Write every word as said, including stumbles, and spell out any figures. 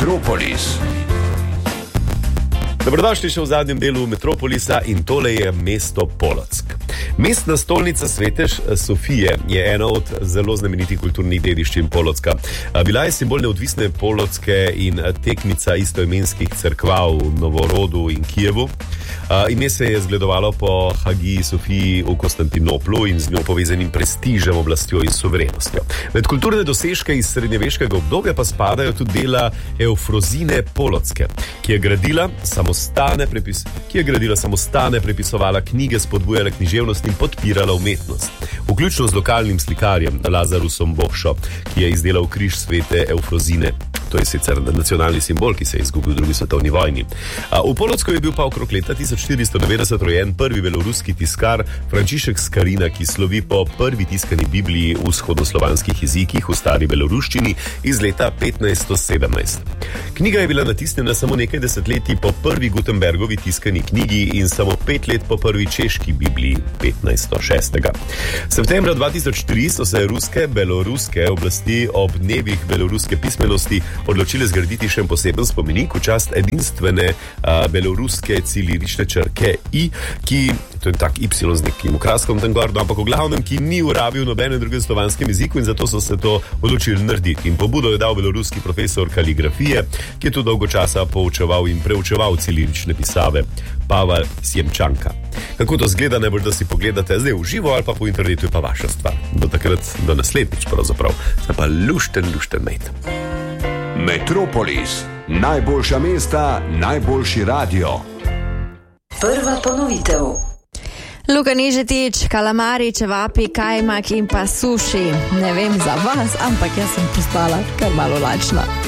Metropolis. Dobrodošli še v zadnjem delu Metropolisa in tole je mesto Polock. Mestna stolnica Svete Sofije je ena od zelo znamenitih kulturnih dediščin Polocka. Bila je simbol neodvisne Polocke in tekmica istoimenskih cerkva v Novorodu in Kijevu. Ime se je zgledovalo po Hagiji Sofiji v Konstantinoplu in z njo povezanim prestižem, oblastjo in suverenostjo. Med kulturne dosežke iz srednjeveškega obdobja pa spadajo tudi dela Eufrozine Polocke, ki je gradila samostane, prepis, ki je gradila samostane, prepisovala knjige, spodbujala književnost in podpirala umetnost. Vključno z lokalnim slikarjem Lazarusom Bošo, ki je izdelal križ svete Eufrozine. To je sicer nacionalni simbol, ki se je izgubil v drugi svetovni vojni. V Polocku je bil pa okrog leta tisoč štiristo devetdeset rojen prvi beloruski tiskar Frančišek Skarina, ki slovi po prvi tiskani Bibliji v vzhodnoslovanskih jezikih v stari beloruščini iz leta petnajststo sedemnajst. Knjiga je bila natisnjena samo nekaj desetletij po prvi Gutenbergovi tiskani knjigi in samo pet let po prvi češki Bibliji petnajststo šest. Septembra dva tisoč tri so se ruske beloruske oblasti ob dnevih beloruske pismenosti odločili zgraditi še en poseben spomenik v čast edinstvene a, beloruske cilirične črke I, ki, to je tak Y z nekim okraskom tam gor, ampak v glavnem, ki ni urabil nobenem drugem slovanskem jeziku in zato so se to odločili narediti. In pobudo je dal beloruski profesor kaligrafije, ki je tu dolgo časa poučeval in preučeval cilirične pisave, Pavel Sjemčanka. Kako to zgleda, najbolj, da si pogledate zdaj v živo ali pa po internetu, je pa vaša stvar. Do takrat, do naslednjič pravzaprav. Zdaj pa lušten, lušten mejt. Metropolis. Najboljša mesta, najboljši radio. Prva ponovitev. Luka Nižetič, kalamari, čevapi, kajmak in pa suši. Ne vem za vas, ampak jaz sem postala kar malo lačna.